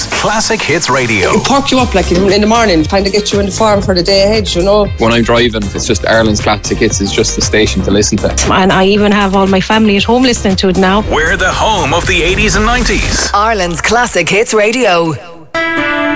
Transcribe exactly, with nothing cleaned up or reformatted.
nineties. Classic Hits Radio. It perk you up like in, in the morning, kind of get you in the form for the day ahead, you know. When I'm driving, it's just Ireland's Classic Hits is just the station to listen to. And I even have all my family at home listening to it now. We're the home of the eighties and nineties. Ireland's Classic Hits Radio.